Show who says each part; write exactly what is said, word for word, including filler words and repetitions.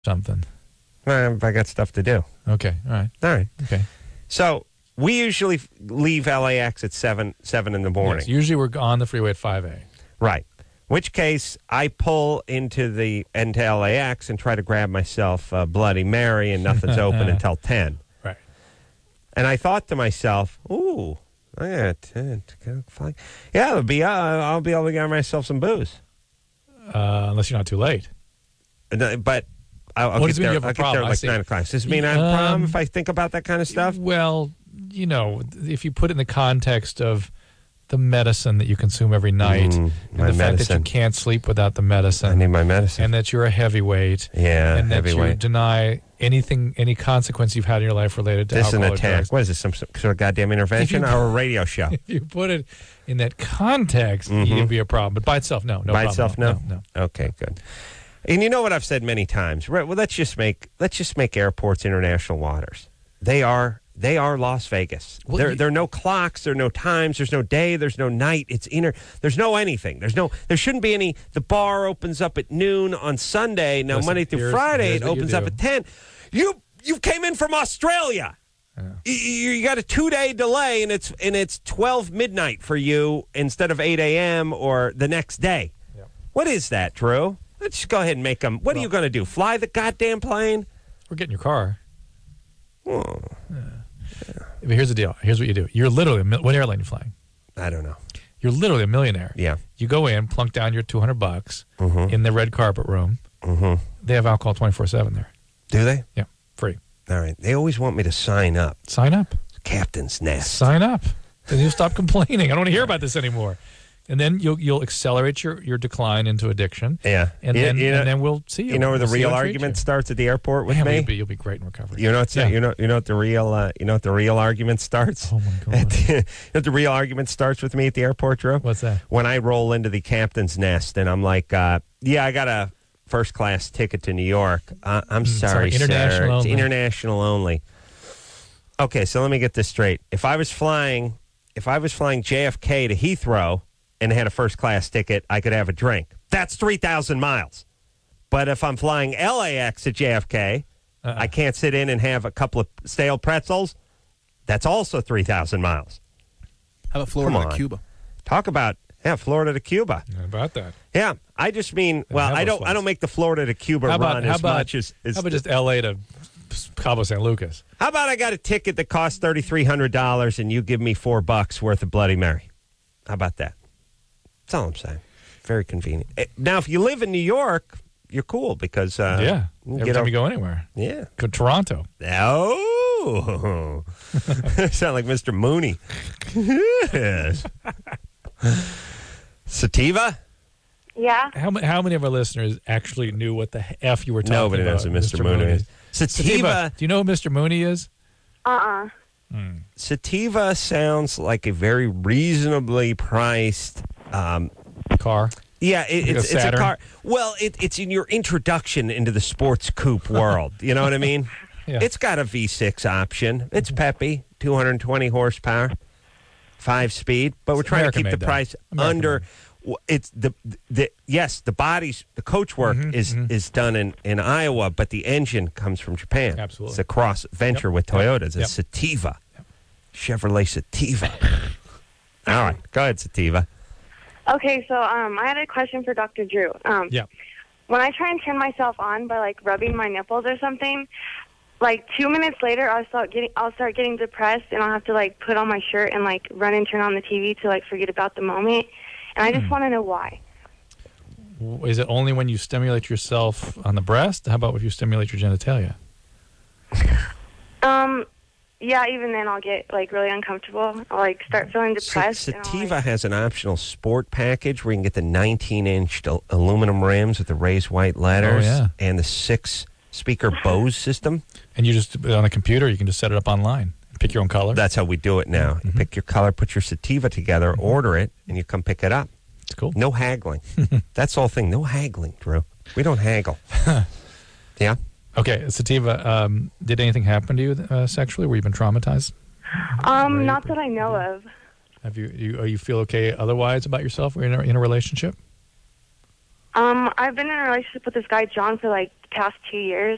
Speaker 1: something.
Speaker 2: Uh, I got stuff to do.
Speaker 1: Okay, all right.
Speaker 2: All right.
Speaker 1: Okay.
Speaker 2: So we usually f- leave L A X at seven seven in the morning.
Speaker 1: Yes, usually we're on the freeway at five A.
Speaker 2: Right. Which case I pull into the into L A X and try to grab myself a Bloody Mary, and nothing's open until ten.
Speaker 1: Right.
Speaker 2: And I thought to myself, "Ooh, I got ten. Fine. Yeah, it'll be. Uh, I'll be able to get myself some booze,
Speaker 1: Uh, unless you're not too late.
Speaker 2: And, uh, but I'll, I'll
Speaker 1: What
Speaker 2: get
Speaker 1: does it mean
Speaker 2: there.
Speaker 1: you have a
Speaker 2: I'll get there
Speaker 1: problem?
Speaker 2: at
Speaker 1: I
Speaker 2: like
Speaker 1: see.
Speaker 2: nine o'clock. Does this mean I have a
Speaker 1: Um,
Speaker 2: problem if I think about that kind of stuff?
Speaker 1: Well, you know, if you put it in the context of the medicine that you consume every night,
Speaker 2: Mm,
Speaker 1: and
Speaker 2: my
Speaker 1: the fact that
Speaker 2: medicine.
Speaker 1: you can't sleep without the medicine,
Speaker 2: I need my medicine.
Speaker 1: and that you're a heavyweight,
Speaker 2: Yeah,
Speaker 1: and that you
Speaker 2: heavyweight.
Speaker 1: deny anything, any consequence you've had in your life related to
Speaker 2: This is an
Speaker 1: alcohol or
Speaker 2: attack.
Speaker 1: drugs.
Speaker 2: What is this? Some sort of goddamn intervention or a radio show?
Speaker 1: If you put it in that context,
Speaker 2: Mhm.
Speaker 1: it'd be a problem. But by itself, no, no
Speaker 2: By
Speaker 1: problem.
Speaker 2: itself,
Speaker 1: no,
Speaker 2: no?
Speaker 1: no, no.
Speaker 2: Okay, good. And you know what I've said many times, right? Well, let's just make let's just make airports international waters. They are they are Las Vegas.
Speaker 1: Well,
Speaker 2: there
Speaker 1: you-
Speaker 2: there are no clocks, there are no times, there's no day, there's no night. It's inter. There's no anything. There's no. There shouldn't be any. The bar opens up at noon on Sunday. Now
Speaker 1: Listen,
Speaker 2: Monday through
Speaker 1: here's-
Speaker 2: Friday
Speaker 1: here's
Speaker 2: it
Speaker 1: what you
Speaker 2: opens up
Speaker 1: do.
Speaker 2: at ten. You you came in from Australia.
Speaker 1: Yeah.
Speaker 2: You, you got a two day delay, and it's and it's twelve midnight for you instead of eight a m or the next day.
Speaker 1: Yeah.
Speaker 2: What is that, Drew? Let's just go ahead and make them. What are
Speaker 1: Well-
Speaker 2: you going to do? Fly the goddamn plane?
Speaker 1: Or get in your car.
Speaker 2: Oh,
Speaker 1: But here's the deal. Here's what you do. You're literally a mil- what airline are you flying?
Speaker 2: I don't know.
Speaker 1: You're literally a millionaire.
Speaker 2: Yeah.
Speaker 1: You go in, plunk down your two hundred bucks
Speaker 2: Mhm.
Speaker 1: in the red carpet room.
Speaker 2: Mm-hmm.
Speaker 1: They have alcohol twenty-four seven there.
Speaker 2: Do they?
Speaker 1: Yeah, free.
Speaker 2: All right. They always want me to sign up.
Speaker 1: Sign up.
Speaker 2: Captain's Nest.
Speaker 1: Sign up. Then you'll stop complaining. I don't want to hear about this anymore. And then you'll you'll accelerate your, your decline into addiction.
Speaker 2: Yeah.
Speaker 1: And
Speaker 2: You-
Speaker 1: then
Speaker 2: you know-
Speaker 1: and then we'll see you.
Speaker 2: You know where the
Speaker 1: We'll see
Speaker 2: real
Speaker 1: how it treats
Speaker 2: argument
Speaker 1: you.
Speaker 2: starts at the airport with
Speaker 1: Man,
Speaker 2: me?
Speaker 1: You'll be, you'll be great in recovery.
Speaker 2: You know what's
Speaker 1: Yeah.
Speaker 2: you know you know what the real uh, you know what the real argument starts?
Speaker 1: Oh my God.
Speaker 2: At the, you know what the real argument starts with me at the airport, Drew?
Speaker 1: What's that?
Speaker 2: When I roll into the Captain's Nest and I'm like, uh, yeah, I got a first class ticket to New York. Uh, I'm sorry,
Speaker 1: sorry, international
Speaker 2: sir. It's
Speaker 1: only.
Speaker 2: international only. Okay, so let me get this straight. If I was flying, if I was flying J F K to Heathrow and had a first class ticket, I could have a drink. That's three thousand miles. But if I'm flying L A X to J F K,
Speaker 1: Uh-uh.
Speaker 2: I can't sit in and have a couple of stale pretzels. That's also three thousand miles.
Speaker 3: How about Florida
Speaker 2: Come
Speaker 3: to
Speaker 2: on.
Speaker 3: Cuba?
Speaker 2: Talk about yeah, Florida to Cuba.
Speaker 1: How about that?
Speaker 2: Yeah, I just mean, well,
Speaker 1: have
Speaker 2: I
Speaker 1: those
Speaker 2: don't, I
Speaker 1: flights.
Speaker 2: don't make the Florida to Cuba
Speaker 1: How about
Speaker 2: run
Speaker 1: how
Speaker 2: as
Speaker 1: about
Speaker 2: much as. as
Speaker 1: how about just L A to Cabo San Lucas?
Speaker 2: how about I got a ticket that costs thirty three hundred dollars and you give me four bucks worth of Bloody Mary? How about that? That's all I'm saying. Very convenient. Eh, Now, if you live in New York, you're cool because uh,
Speaker 1: yeah.
Speaker 2: you
Speaker 1: Every
Speaker 2: get
Speaker 1: time
Speaker 2: a-
Speaker 1: you go anywhere.
Speaker 2: yeah.
Speaker 1: Go to Toronto.
Speaker 2: Oh, sound like Mister Mooney. Yes. Sativa?
Speaker 4: Yeah.
Speaker 1: How, ma- how many of our listeners actually knew what the F you were talking
Speaker 2: Nobody
Speaker 1: about?
Speaker 2: knows who Mister Mooney is.
Speaker 1: Sativa.
Speaker 2: Sativa.
Speaker 1: Do you know who Mister Mooney is?
Speaker 4: Uh-uh.
Speaker 2: Sativa sounds like a very reasonably priced. Um,
Speaker 1: Car.
Speaker 2: yeah, it,
Speaker 1: Like a
Speaker 2: it's, it's a
Speaker 1: Saturn?
Speaker 2: car. Well, it, it's in your introduction into the sports coupe world. You know what I mean?
Speaker 1: Yeah.
Speaker 2: It's got a V six option. It's peppy, two hundred twenty horsepower, five speed. But we're
Speaker 1: It's
Speaker 2: trying to keep
Speaker 1: American-made,
Speaker 2: the
Speaker 1: though.
Speaker 2: price
Speaker 1: American-made.
Speaker 2: under. w- It's the the yes, the bodies, the coach work
Speaker 1: Mhm,
Speaker 2: is
Speaker 1: mhm.
Speaker 2: is done in, in Iowa, but the engine comes from Japan.
Speaker 1: Absolutely.
Speaker 2: It's a cross venture
Speaker 1: Yep,
Speaker 2: with
Speaker 1: yep,
Speaker 2: Toyota. It's a
Speaker 1: yep.
Speaker 2: Sativa, Chevrolet Sativa. All right, go ahead, Sativa.
Speaker 4: Okay, so um, I had a question for Doctor Drew. Um,
Speaker 1: Yeah.
Speaker 4: When I try and turn myself on by like rubbing my nipples or something, like two minutes later, I'll start getting I'll start getting depressed, and I'll have to like put on my shirt and like run and turn on the T V to like forget about the moment. And I just want to know why.
Speaker 1: W- Is it only when you stimulate yourself on the breast? How about if you stimulate your genitalia?
Speaker 4: Um, yeah, even then I'll get like really uncomfortable. I'll like start feeling
Speaker 2: Sa-
Speaker 4: depressed. and I'll,
Speaker 2: Sativa
Speaker 4: like-
Speaker 2: has an optional sport package where you can get the nineteen inch al- aluminum rims with the raised white letters
Speaker 1: Oh, yeah.
Speaker 2: and the six speaker Bose system.
Speaker 1: And you just, on the computer, you can just set it up online. Pick your own color.
Speaker 2: That's how we do it now. You pick your color, put your Sativa together, order it, and you come pick it up.
Speaker 1: It's cool.
Speaker 2: No haggling. That's the whole thing. No haggling, Drew. We don't haggle. Yeah?
Speaker 1: Okay, Sativa, um, did anything happen to you uh, sexually? Were you been traumatized?
Speaker 4: Um,
Speaker 1: Rape
Speaker 4: not
Speaker 1: or-
Speaker 4: that I know of.
Speaker 1: Have you, you, are you feel okay otherwise about yourself? Or in a, in a relationship?
Speaker 4: Um, I've been in a relationship with this guy John for like the past two years.